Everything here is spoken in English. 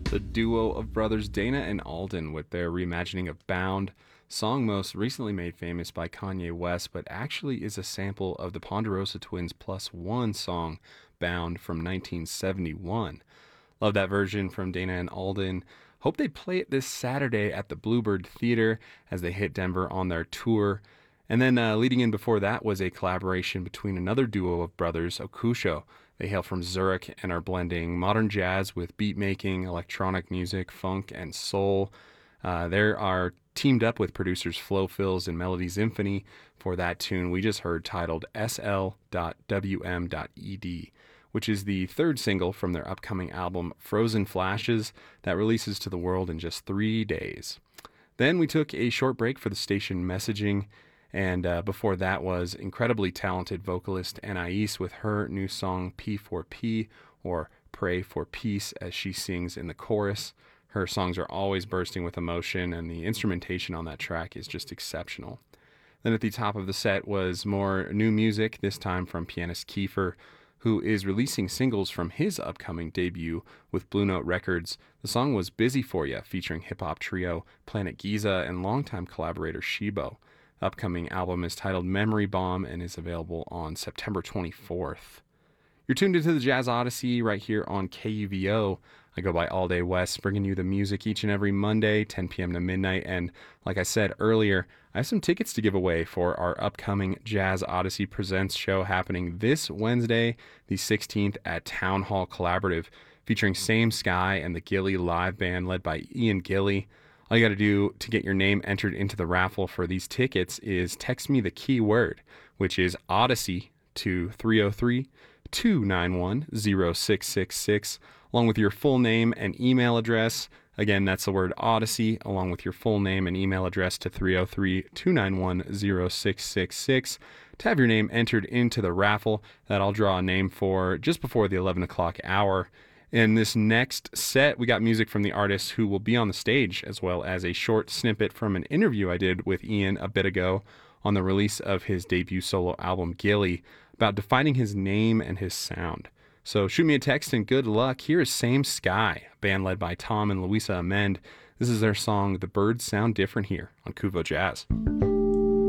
The duo of brothers Dana and Alden with their reimagining of Bound, song most recently made famous by Kanye West, but actually is a sample of the Ponderosa Twins Plus One song Bound from 1971. Love that version from Dana and Alden. Hope they play it this Saturday at the Bluebird Theater as they hit Denver on their tour. And then leading in before that was a collaboration between another duo of brothers, Okusho. They hail from Zurich and are blending modern jazz with beat making, electronic music, funk, and soul. They are teamed up with producers Flo Fills and Melodies Infinity for that tune we just heard titled SL.WM.ED, which is the third single from their upcoming album Frozen Flashes that releases to the world in just 3 days. Then we took a short break for the station messaging, and before that was incredibly talented vocalist Anais with her new song P4P, or Pray for Peace, as she sings in the chorus. Her songs are always bursting with emotion, and the instrumentation on that track is just exceptional. Then at the top of the set was more new music, this time from pianist Kiefer, who is releasing singles from his upcoming debut with Blue Note Records. The song was Busy For Ya, featuring hip-hop trio Planet Giza and longtime collaborator Shibo. The upcoming album is titled Memory Bomb and is available on September 24th. You're tuned into the Jazz Odyssey right here on KUVO. I go by All Day West, bringing you the music each and every Monday, 10 p.m. to midnight. And like I said earlier, I have some tickets to give away for our upcoming Jazz Odyssey Presents show happening this Wednesday, the 16th at Town Hall Collaborative, featuring Same Sky and the Gilly Live Band led by Ian Gilly. All you got to do to get your name entered into the raffle for these tickets is text me the keyword, which is Odyssey, to 303-291-0666, along with your full name and email address. Again, that's the word Odyssey, along with your full name and email address to 303-291-0666 to have your name entered into the raffle that I'll draw a name for just before the 11 o'clock hour. In this next set, we got music from the artists who will be on the stage, as well as a short snippet from an interview I did with Ian a bit ago on the release of his debut solo album, Gilly, about defining his name and his sound. So shoot me a text and good luck. Here is Same Sky, a band led by Tom and Louisa Amend. This is their song, The Birds Sound Different, here on Kuvo Jazz.